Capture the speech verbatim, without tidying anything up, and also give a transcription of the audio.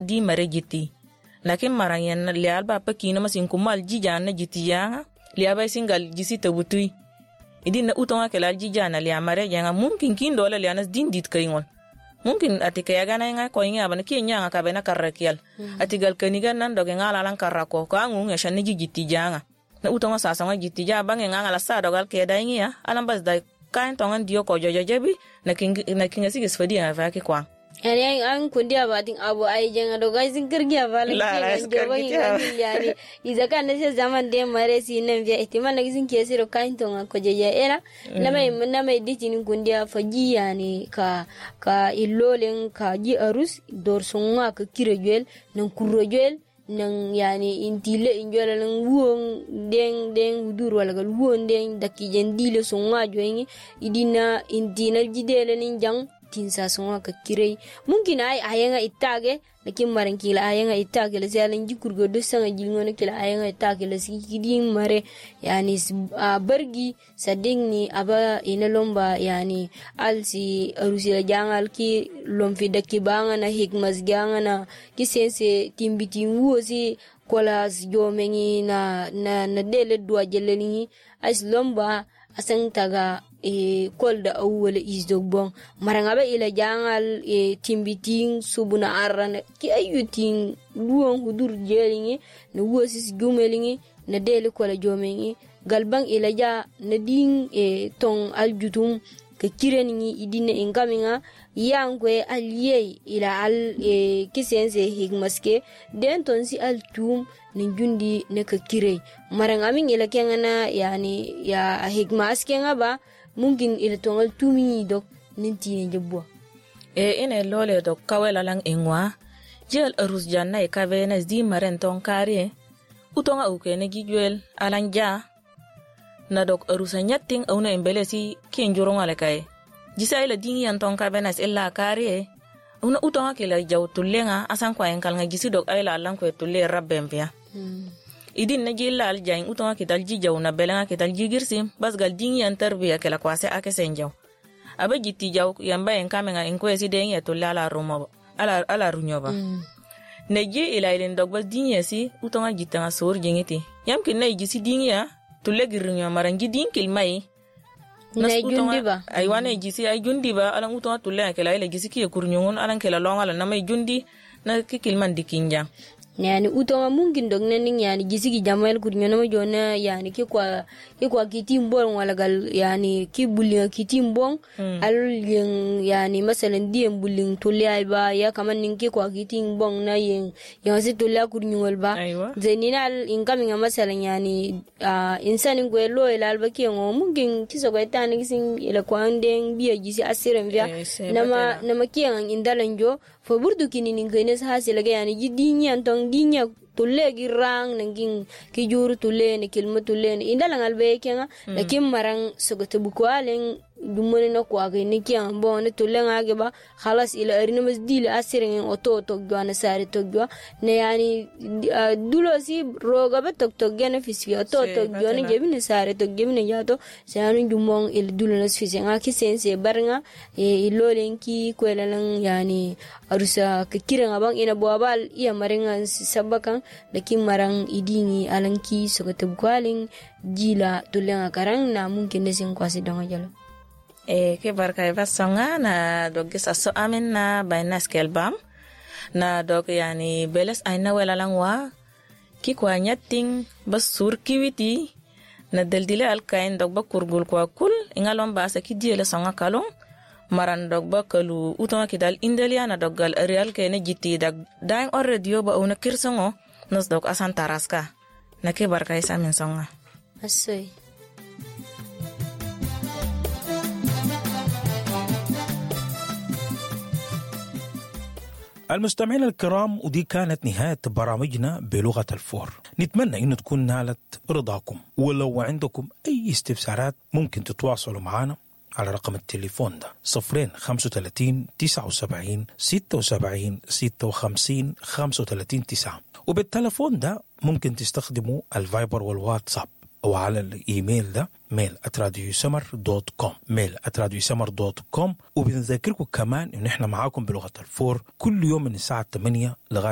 di mare jiti lakin maran yan lial ba pakina masin kumal jijana jiti yanga liaba singal jisi tabutui idin na utonga kala jijana lia mare yanga mumkin kin dola lianas din dit kaingol mungkin atika ya gana nga ko inga bana kinya nga kabena karrakial mm. atigal kaniga nan doge ngala lan karrako ko angu nga shanni jiti janga na utonga sasa nga jiti ja bange nga ngala sa dogal ke da inga alan bas da kan tongan dio ko jojojebi na king na kinga sigis fadi ya va ke kwa yani an kundi abatin abu ai janga do gaisin kirgi abale ke jobo inga yani izaka na se zaman de mare si nan via ihtimal nagizin ke siro kan tonga ko jeje era na mai na mai ditini kundi faji yani ka ka ilolen ka ji arus dor songa ka kirejel nan kurojel nan yani intile injola nan wuon den den wudur wala gal wuon den daki jendile songa joyi idina intina jidele nin jang tinsa songa ka kirei mungkin ay ayenga itage lakin maran kila ayenga itage la zalan jikurgo do sanga jilngona kila ayenga itage la sikidin mare yani uh, bargi sadingni aba ina lomba yani alsi arusila jangal ki lomfi daki banga na hikmas ganga na kisense timbiti wosi kola jomengi na na na dele dua jeleni as lomba asang taga e kolda awwala isdogbon maranga ila jangal e timbiting subuna arana ki ayutin duon hudur jelingi na wosis gumelingi na dele kola jomengi galbang ila ja na ding e tong aljutum ke kireningi idine ingaminga yankwe aliye ila al e kisense higmaske den tonsi altum ninjundi ne ka kirei maranga min ila kengana yani ya higmaske ngaba mungkin ila tongal tumi dok nintine jebbo e ene lole dok kawela lang engwa jel arus janna e kavena zi maren ton kare utonga ukene gigwel alanja na dok arusa nyatting auna embelesi ken joronga le kai jisa ila dingi anton kavena illa kare una utonga kila jaw tulenga asan kwa enkal nga jisi dok ayla lan ko tulle rabbempia mm. idin na jilla al jain utonga kital jijaw na belenga kital jigirsim bas gal dingi an tarbiya kala kwase ake senjaw aba jitti jaw yamba en kamenga en ko esi den ya tulle ala rumo ala ala runyoba mm. neje ila ilen dog bas dingi si utonga jitanga sor jingiti yamkin na jisi dingi ya tulle girnyo marangi dinkil mai na jundiba ay wane jisi ay jundiba alan utonga tulle kala ila jisi ki kurnyon alan kala longa na mai jundi na kikil man dikinja yani utonga mungkin dog naning yani gisigi jamal kurnyo ma jona yani ki kwa ki kwa kitimbol wala gal yani ki bulinga kitimbong mm. al yang yani masalan diem buling tulle ba ya kaman ning ki kwa kitimbong na yang yang si tulle kurnyo ba zenina al incoming masalan yani uh, insani ko lo ila alba ki ngo mungkin kiso ko tani kising ila kwa ndeng biya gisi asiren via yes, nama nama ki ang indalanjo fo burdu kini ning kene sa hasila yani jidinyi antong dinya tulle girang nanging kijuru tulle ne kilma tulle ne indalang albe kenga mm. lakin marang sogote bukwalen dumone na kwa ga ni kian bo ne tulle ngage ba khalas ila arina masdil asirin oto to gwana sare to gwa ne yani uh, dulo si roga ba tok tok gene fisfi oto to gwana jebine sare to jebine jato sanu jumong il dulo na fisfi nga kisense barnga e ilolenki kwelalang yani arusa kikira ngabang ina boabal iya marenga sabakan lakin marang idingi alanki sogote bukwaling jila tulle ngakarang na mungkin desin kwasi donga jalo e ke barka eva songa na dog sa so amen na by na skelbam na dog yani beles aina wala langwa ki kwa nyating basur kiwiti na deldile alkain dog ba kurgul kwa kul ingalom ba sa ki diele songa kalong maran dog ba kalu utonga kidal indelia na doggal real ke ne jiti dag daing already ba una kirsongo nos dog asan taraska na ke barka isa men songa asoi المستمعين الكرام، ودي كانت نهاية برامجنا بلغة الفور. نتمنى أن تكون نالت رضاكم، ولو عندكم أي استفسارات ممكن تتواصلوا معنا على رقم التليفون ده صفرين خمسة وثلاثين تسعة وسبعين ستة وسبعين ستة وخمسين خمسة وثلاثين تسعة، وبالتليفون ده ممكن تستخدموا الفايبر والواتساب، أو على الإيميل ده ميل at radiosummer دوت كوم ميل at radiosummer دوت كوم. وبنذكركم كمان إن إحنا معاكم بلغة الفور كل يوم من الساعة ثمانية لغاية